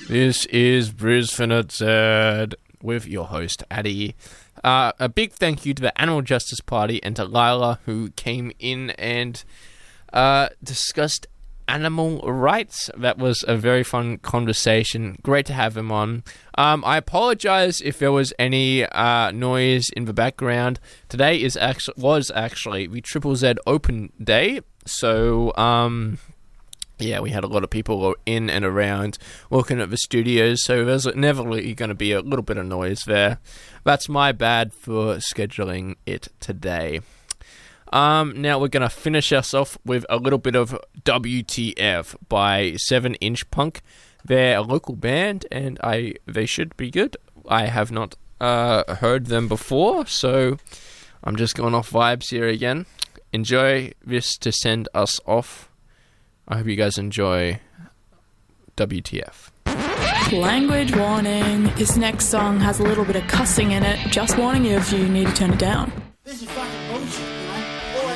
This is Brisbane at Z with your host, Addy. A big thank you to the Animal Justice Party and to Lila, who came in and discussed animal rights. That was a very fun conversation. Great to have him on. I apologize if there was any noise in the background. Today was actually the Triple Z Open Day, so yeah, we had a lot of people in and around looking at the studios, so there's inevitably going to be a little bit of noise there. That's my bad for scheduling it today. Now we're going to finish us off with a little bit of WTF by 7 Inch Punk. They're a local band, and they should be good. I have not heard them before, so I'm just going off vibes here again. Enjoy this to send us off. I hope you guys enjoy WTF. Language warning. This next song has a little bit of cussing in it. Just warning you if you need to turn it down. This is